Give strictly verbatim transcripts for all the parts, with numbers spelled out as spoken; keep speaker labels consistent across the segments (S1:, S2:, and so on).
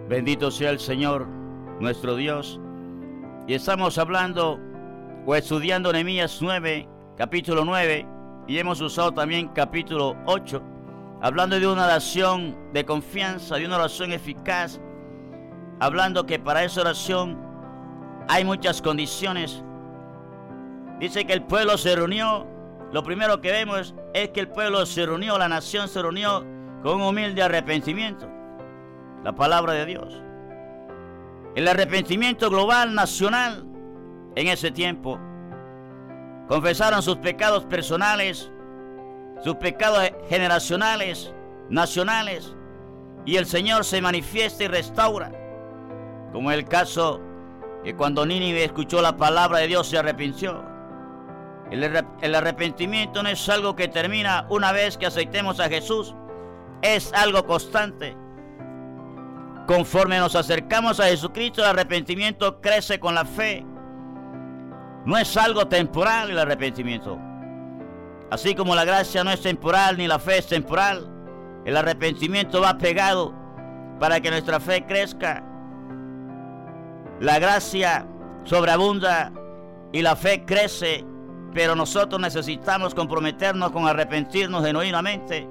S1: Bendito sea el Señor, nuestro Dios. Y estamos hablando o estudiando Nehemías nueve, capítulo nueve, y hemos usado también capítulo ocho, hablando de una oración de confianza, de una oración eficaz, hablando que para esa oración hay muchas condiciones. Dice que el pueblo se reunió. Lo primero que vemos es que el pueblo se reunió, la nación se reunió con un humilde arrepentimiento. La palabra de Dios. El arrepentimiento global, nacional, en ese tiempo. Confesaron sus pecados personales, sus pecados generacionales, nacionales, y el Señor se manifiesta y restaura. Como el caso que cuando Nínive escuchó la palabra de Dios se arrepintió. El, el arrepentimiento no es algo que termina una vez que aceptemos a Jesús, es algo constante. Conforme nos acercamos a Jesucristo, el arrepentimiento crece con la fe. No es algo temporal el arrepentimiento. Así como la gracia no es temporal ni la fe es temporal, el arrepentimiento va pegado para que nuestra fe crezca. La gracia sobreabunda y la fe crece, pero nosotros necesitamos comprometernos con arrepentirnos genuinamente.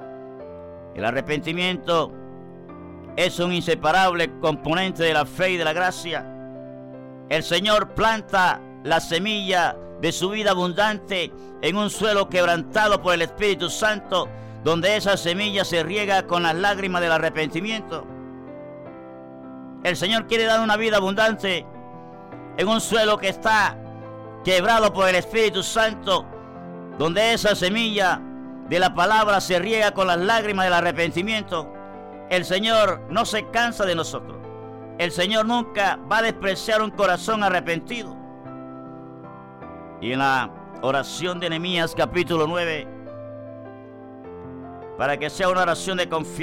S1: El arrepentimiento es un inseparable componente de la fe y de la gracia. El Señor planta la semilla de su vida abundante en un suelo quebrantado por el Espíritu Santo, donde esa semilla se riega con las lágrimas del arrepentimiento. El Señor quiere dar una vida abundante en un suelo que está quebrado por el Espíritu Santo, donde esa semilla de la palabra se riega con las lágrimas del arrepentimiento. El Señor no se cansa de nosotros. El Señor nunca va a despreciar un corazón arrepentido. Y en la oración de Nehemías capítulo nueve, para que sea una oración de confianza,